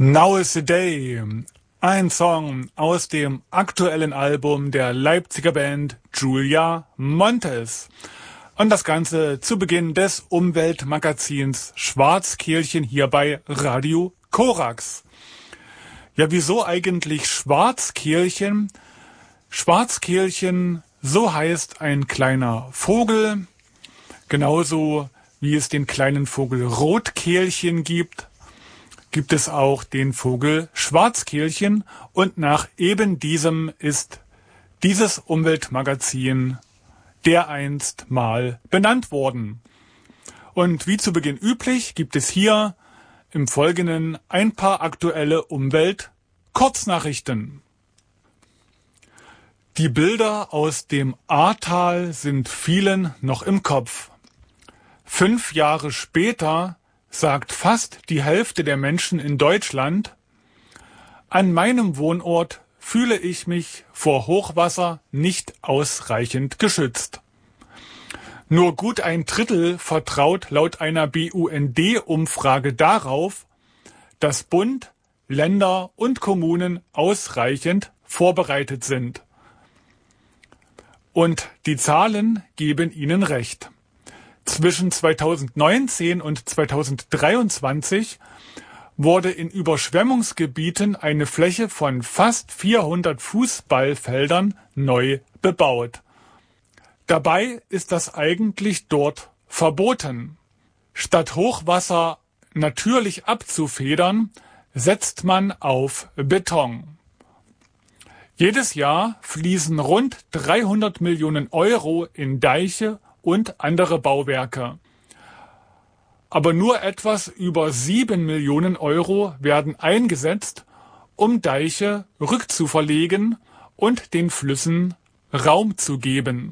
Now is the Day, ein Song aus dem aktuellen Album der Leipziger Band Julia Montes. Und das Ganze zu Beginn des Umweltmagazins Schwarzkehlchen hier bei Radio Korax. Ja, wieso eigentlich Schwarzkehlchen? Schwarzkehlchen, so heißt ein kleiner Vogel, genauso wie es den kleinen Vogel Rotkehlchen gibt es auch den Vogel Schwarzkehlchen, und nach eben diesem ist dieses Umweltmagazin dereinst mal benannt worden. Und wie zu Beginn üblich gibt es hier im Folgenden ein paar aktuelle Umwelt-Kurznachrichten. Die Bilder aus dem Ahrtal sind vielen noch im Kopf. 5 Jahre später sagt fast die Hälfte der Menschen in Deutschland: An meinem Wohnort fühle ich mich vor Hochwasser nicht ausreichend geschützt. Nur gut ein Drittel vertraut laut einer BUND-Umfrage darauf, dass Bund, Länder und Kommunen ausreichend vorbereitet sind. Und die Zahlen geben ihnen recht. Zwischen 2019 und 2023 wurde in Überschwemmungsgebieten eine Fläche von fast 400 Fußballfeldern neu bebaut. Dabei ist das eigentlich dort verboten. Statt Hochwasser natürlich abzufedern, setzt man auf Beton. Jedes Jahr fließen rund 300 Millionen Euro in Deiche und andere Bauwerke. Aber nur etwas über 7 Millionen Euro werden eingesetzt, um Deiche rückzuverlegen und den Flüssen Raum zu geben.